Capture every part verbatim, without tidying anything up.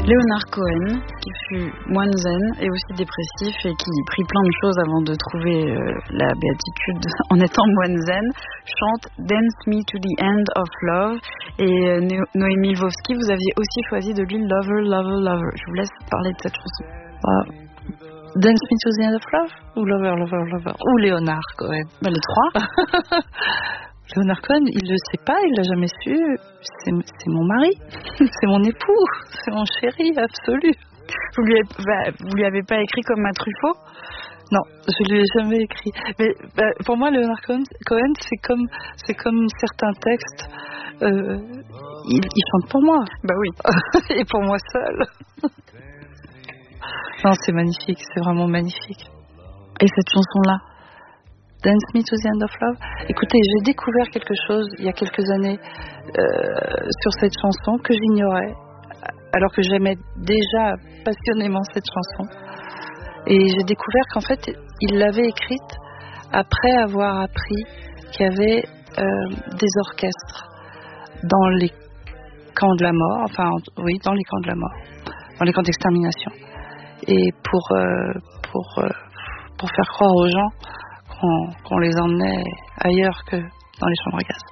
Leonard Cohen, qui fut moine zen et aussi dépressif et qui prit plein de choses avant de trouver euh, la béatitude en étant moine zen, chante Dance Me to the End of Love. Et euh, No- Noémie Lvovsky, vous aviez aussi choisi de lui Lover, Lover, Lover. Je vous laisse parler de cette chanson. Ah. Dance Me to the End of Love ou Lover, Lover, Lover ou Leonard Cohen? Bah, les trois. Leonard Cohen, il le sait pas, il l'a jamais su. C'est, c'est mon mari, c'est mon époux, c'est mon chéri absolu. Vous lui, avez, bah, vous lui avez pas écrit comme à Truffaut? Non, je lui ai jamais écrit. Mais bah, pour moi, Leonard Cohen, Cohen, c'est comme, c'est comme certains textes. Euh, il, il chante pour moi. Bah oui. Et pour moi seul. Non, c'est magnifique, c'est vraiment magnifique. Et cette chanson-là, Dance Me to the End of Love. Écoutez, j'ai découvert quelque chose il y a quelques années euh, sur cette chanson que j'ignorais, alors que j'aimais déjà passionnément cette chanson. Et j'ai découvert qu'en fait, il l'avait écrite après avoir appris qu'il y avait euh, des orchestres dans les camps de la mort, enfin, oui, dans les camps de la mort, dans les camps d'extermination. Et pour, euh, pour, euh, pour faire croire aux gens qu'on, qu'on les emmenait ailleurs que dans les chambres à gaz.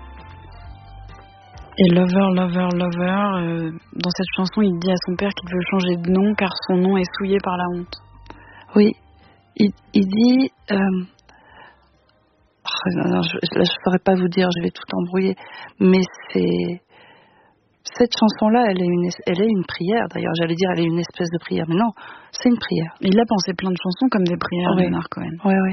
et Lover, Lover, Lover, euh, dans cette chanson, il dit à son père qu'il veut changer de nom car son nom est souillé par la honte. Oui, il, il dit... Euh, oh, non, non, je, là, je ne saurais pas vous dire, je vais tout embrouiller, mais c'est... Cette chanson-là, elle est, une, elle est une prière, d'ailleurs, j'allais dire elle est une espèce de prière, mais non, c'est une prière. Il a pensé plein de chansons comme des prières, Oui. Leonard Cohen. Oui, oui.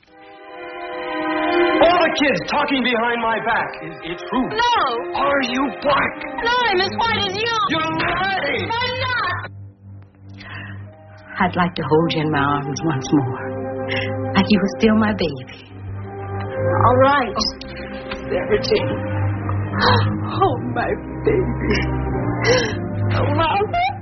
All the kids talking behind my back. Is it true? No! Are you black? No, I'm as white as you! You're lying! I'm not! I'd like to hold you in my arms once more. Like you were still my baby. All right. Everything. Oh, my baby. Oh, Mom.